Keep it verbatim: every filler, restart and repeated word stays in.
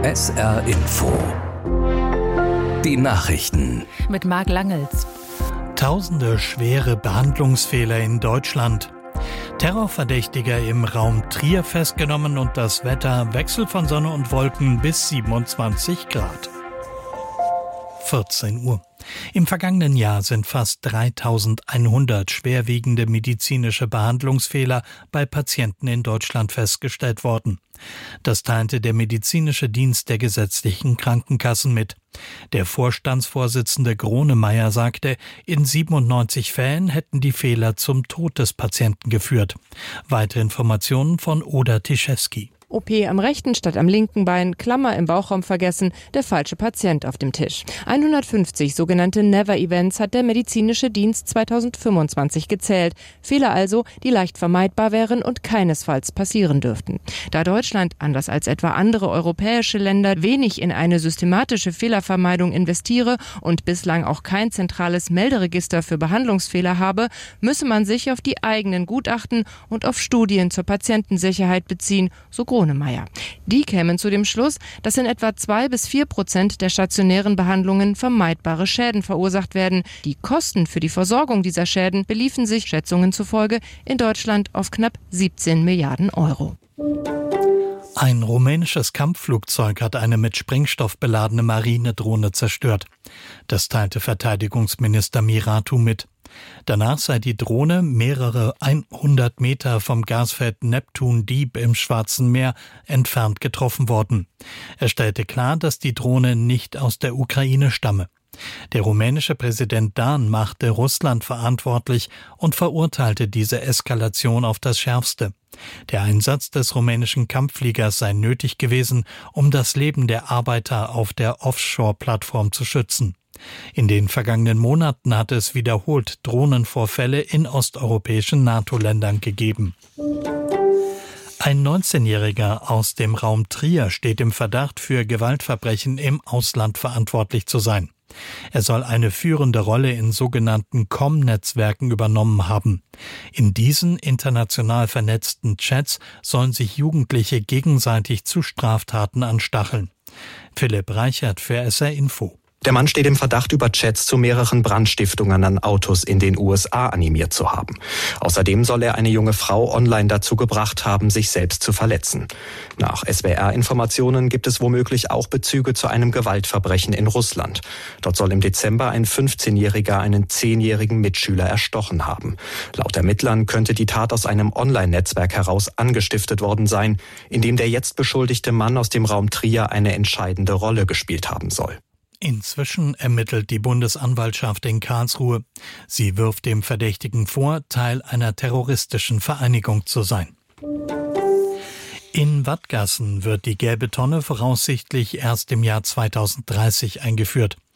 S R Info. Die Nachrichten. Mit Marc Langels. Tausende schwere Behandlungsfehler in Deutschland. Terrorverdächtiger im Raum Trier festgenommen und das Wetter Wechsel von Sonne und Wolken bis siebenundzwanzig Grad. vierzehn Uhr. Im vergangenen Jahr sind fast dreitausendeinhundert schwerwiegende medizinische Behandlungsfehler bei Patienten in Deutschland festgestellt worden. Das teilte der medizinische Dienst der gesetzlichen Krankenkassen mit. Der Vorstandsvorsitzende Gronemeyer sagte, in siebenundneunzig Fällen hätten die Fehler zum Tod des Patienten geführt. Weitere Informationen von Oda Tischewski. O P am rechten statt am linken Bein, Klammer im Bauchraum vergessen, der falsche Patient auf dem Tisch. hundertfünfzig sogenannte Never-Events hat der medizinische Dienst zweitausendfünfundzwanzig gezählt. Fehler also, die leicht vermeidbar wären und keinesfalls passieren dürften. Da Deutschland, anders als etwa andere europäische Länder, wenig in eine systematische Fehlervermeidung investiere und bislang auch kein zentrales Melderegister für Behandlungsfehler habe, müsse man sich auf die eigenen Gutachten und auf Studien zur Patientensicherheit beziehen, so Gronemeyer. Die kämen zu dem Schluss, dass in etwa zwei bis vier Prozent der stationären Behandlungen vermeidbare Schäden verursacht werden. Die Kosten für die Versorgung dieser Schäden beliefen sich, Schätzungen zufolge, in Deutschland auf knapp siebzehn Milliarden Euro. Ein rumänisches Kampfflugzeug hat eine mit Sprengstoff beladene Marinedrohne zerstört. Das teilte Verteidigungsminister Miratu mit. Danach sei die Drohne mehrere hundert Meter vom Gasfeld Neptun Deep im Schwarzen Meer entfernt getroffen worden. Er stellte klar, dass die Drohne nicht aus der Ukraine stamme. Der rumänische Präsident Dan machte Russland verantwortlich und verurteilte diese Eskalation auf das Schärfste. Der Einsatz des rumänischen Kampffliegers sei nötig gewesen, um das Leben der Arbeiter auf der Offshore-Plattform zu schützen. In den vergangenen Monaten hat es wiederholt Drohnenvorfälle in osteuropäischen NATO-Ländern gegeben. Ein neunzehnjähriger aus dem Raum Trier steht im Verdacht, für Gewaltverbrechen im Ausland verantwortlich zu sein. Er soll eine führende Rolle in sogenannten C O M-Netzwerken übernommen haben. In diesen international vernetzten Chats sollen sich Jugendliche gegenseitig zu Straftaten anstacheln. Philipp Reichert für S R Info. Der Mann steht im Verdacht, über Chats zu mehreren Brandstiftungen an Autos in den U S A animiert zu haben. Außerdem soll er eine junge Frau online dazu gebracht haben, sich selbst zu verletzen. Nach S W R-Informationen gibt es womöglich auch Bezüge zu einem Gewaltverbrechen in Russland. Dort soll im Dezember ein fünfzehnjähriger einen zehnjährigen Mitschüler erstochen haben. Laut Ermittlern könnte die Tat aus einem Online-Netzwerk heraus angestiftet worden sein, in dem der jetzt beschuldigte Mann aus dem Raum Trier eine entscheidende Rolle gespielt haben soll. Inzwischen ermittelt die Bundesanwaltschaft in Karlsruhe. Sie wirft dem Verdächtigen vor, Teil einer terroristischen Vereinigung zu sein. In Wadgassen wird die gelbe Tonne voraussichtlich erst im Jahr zweitausenddreißig eingeführt.